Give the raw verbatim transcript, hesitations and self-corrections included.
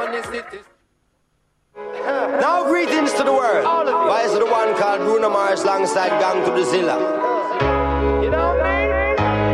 Now greetings to the world. Why is it the one called Bruno Mars alongside Gang to the Zilla? You know what I mean?